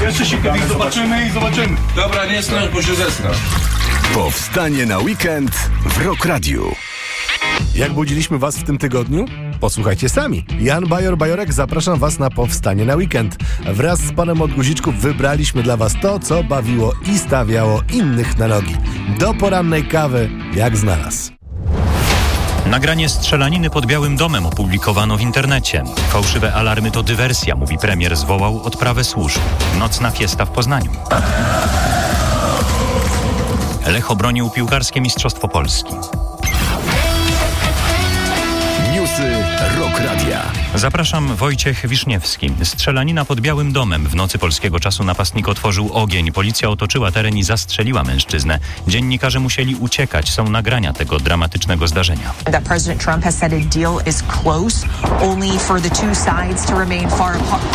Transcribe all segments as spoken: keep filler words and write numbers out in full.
Jeszcze się kiedyś zobaczymy i zobaczymy. Dobra, nie strasz, bo się zestrasz. Powstanie na weekend w Rock Radiu. Jak budziliśmy was w tym tygodniu? Posłuchajcie sami. Jan Bajor-Bajorek, zapraszam was na Powstanie na weekend. Wraz z panem od guziczków wybraliśmy dla was to, co bawiło i stawiało innych na nogi. Do porannej kawy, jak znalazł. Nagranie strzelaniny pod Białym Domem opublikowano w internecie. Fałszywe alarmy to dywersja, mówi premier, zwołał odprawę służb. Nocna fiesta w Poznaniu. Lech obronił piłkarskie Mistrzostwo Polski. Newsy Rock Radia. Zapraszam, Wojciech Wiszniewski. Strzelanina pod Białym Domem. W nocy polskiego czasu napastnik otworzył ogień. Policja otoczyła teren i zastrzeliła mężczyznę. Dziennikarze musieli uciekać. Są nagrania tego dramatycznego zdarzenia. That President Trump has said a deal is close, only for the two sides to remain far apart.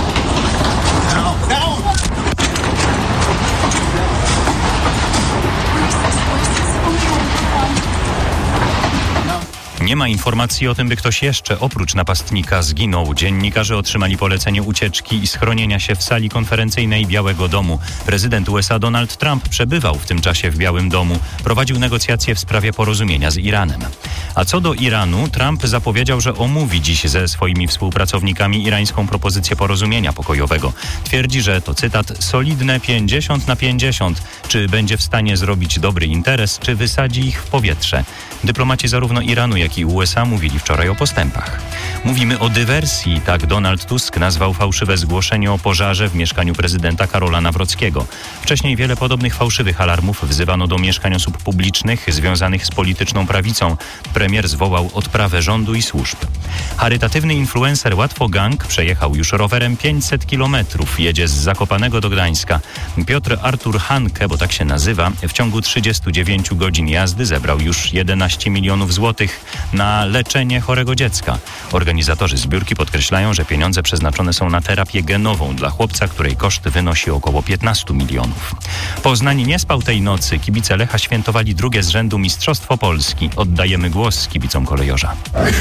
Nie ma informacji o tym, by ktoś jeszcze oprócz napastnika zginął. Dziennikarze otrzymali polecenie ucieczki i schronienia się w sali konferencyjnej Białego Domu. Prezydent U S A Donald Trump przebywał w tym czasie w Białym Domu. Prowadził negocjacje w sprawie porozumienia z Iranem. A co do Iranu, Trump zapowiedział, że omówi dziś ze swoimi współpracownikami irańską propozycję porozumienia pokojowego. Twierdzi, że to cytat solidne pięćdziesiąt na pięćdziesiąt. Czy będzie w stanie zrobić dobry interes, czy wysadzi ich w powietrze? Dyplomaci zarówno Iranu, jak i U S A mówili wczoraj o postępach. Mówimy o dywersji, tak Donald Tusk nazwał fałszywe zgłoszenie o pożarze w mieszkaniu prezydenta Karola Nawrockiego. Wcześniej wiele podobnych fałszywych alarmów wzywano do mieszkań osób publicznych związanych z polityczną prawicą. Premier zwołał odprawę rządu i służb. Charytatywny influencer Łatwo Gang przejechał już rowerem pięćset kilometrów. Jedzie z Zakopanego do Gdańska. Piotr Artur Hanke, bo tak się nazywa, w ciągu trzydziestu dziewięciu godzin jazdy zebrał już jedenaście milionów złotych na leczenie chorego dziecka. Organizatorzy zbiórki podkreślają, że pieniądze przeznaczone są na terapię genową dla chłopca, której koszt wynosi około piętnaście milionów. Poznań nie spał tej nocy. Kibice Lecha świętowali drugie z rzędu Mistrzostwo Polski. Oddajemy głos kibicom kolejorza.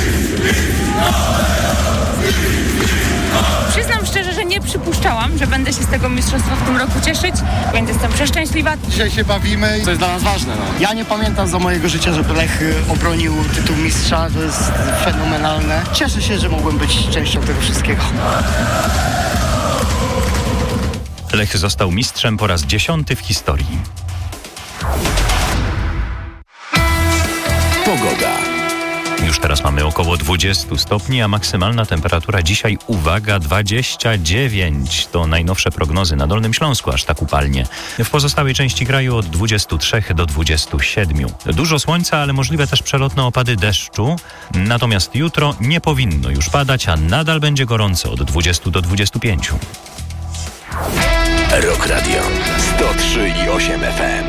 Przyznam szczerze, że nie przypuszczałam, że będę się z tego mistrzostwa w tym roku cieszyć, więc jestem przeszczęśliwa. Dzisiaj się bawimy. To jest dla nas ważne. No. Ja nie pamiętam za mojego życia, żeby Lech obronił tytuł mistrza. To jest fenomenalne. Cieszę się, że mogłem być częścią tego wszystkiego. Lech został mistrzem po raz dziesiąty w historii. Pogoda. Już teraz mamy około dwadzieścia stopni, a maksymalna temperatura dzisiaj, uwaga, dwadzieścia dziewięć. To najnowsze prognozy na Dolnym Śląsku, aż tak upalnie. W pozostałej części kraju od dwudziestu trzech do dwudziestu siedmiu. Dużo słońca, ale możliwe też przelotne opady deszczu. Natomiast jutro nie powinno już padać, a nadal będzie gorąco od dwudziestu do dwudziestu pięciu. Rock Radio sto trzy i osiem F M.